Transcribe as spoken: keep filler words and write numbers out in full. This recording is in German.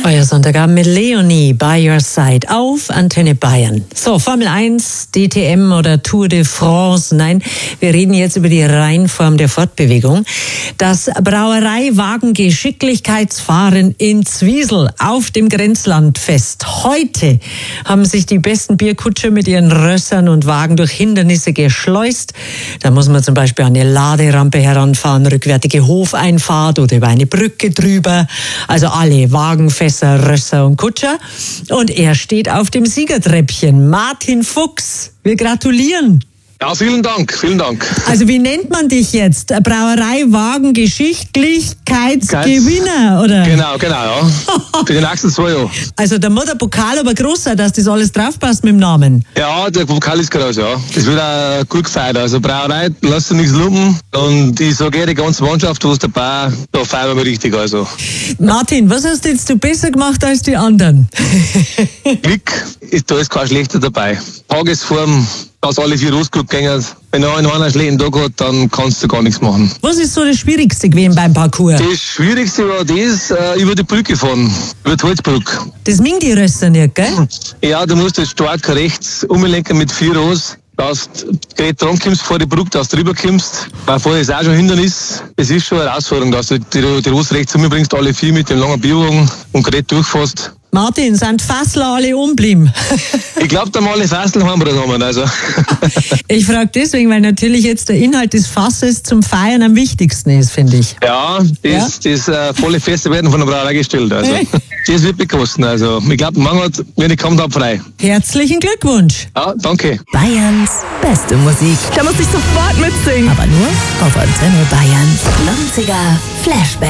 Euer Sonntagabend mit Leonie by your side auf Antenne Bayern. So, Formel eins, D T M oder Tour de France. Nein, wir reden jetzt über die Reinform der Fortbewegung. Das Brauereiwagen-Geschicklichkeitsfahren in Zwiesel auf dem Grenzlandfest. Heute haben sich die besten Bierkutscher mit ihren Rössern und Wagen durch Hindernisse geschleust. Da muss man zum Beispiel an eine Laderampe heranfahren, rückwärtige Hofeinfahrt oder über eine Brücke drüber. Also alle Wagenfässer, Rösser und Kutscher. Und er steht auf dem Siegertreppchen. Martin Fuchs, wir gratulieren. Ja, vielen Dank, vielen Dank. Also wie nennt man dich jetzt? Brauereiwagen Geschicklichkeitsgewinner, oder? Genau, genau, ja. Für die nächsten zwei Jahre. Also da muss der Pokal aber groß sein, dass das alles draufpasst mit dem Namen. Ja, der Pokal ist groß, ja. Das wird auch gut gefeiert. Also Brauerei, lass dir nichts lumpen. Und ich sage, die ganze Mannschaft, wo es dabei, da feiern wir richtig, also. Martin, was hast jetzt du besser gemacht als die anderen? Glück, ist, da ist kein schlechter dabei. Tagesform, dass alle vier rausgeguckt gehen. Wenn einer einen schlechten Tag hat, dann kannst du gar nichts machen. Was ist so das Schwierigste gewesen beim Parcours? Das Schwierigste war das, äh, über die Brücke fahren, über die Holzbrücke. Das mingt die Rösser nicht, gell? Ja, du musst jetzt stark rechts umlenken mit vier Ross, dass du gerade dran kommst vor die Brücke, dass du drüber kommst. Weil vorher ist auch schon ein Hindernis. Es ist schon eine Herausforderung, dass du die, die Ross rechts umbringst, alle vier mit dem langen Bierwagen und gerade durchfährst. Martin, sind Fassler alle umblieben? Ich glaube, da mal alle Fassel haben wir haben. Also. Ich frage deswegen, weil natürlich jetzt der Inhalt des Fasses zum Feiern am wichtigsten ist, finde ich. Ja, das, ja? das äh, volle Feste werden von der Brauerei gestellt. Also. Das wird bekosten. Also. Ich glaube, morgen hat, wenn ich komme, da frei. Herzlichen Glückwunsch. Ja, danke. Bayerns beste Musik. Da muss ich sofort mitsingen. Aber nur auf Antenne Bayern. neunziger Flashback.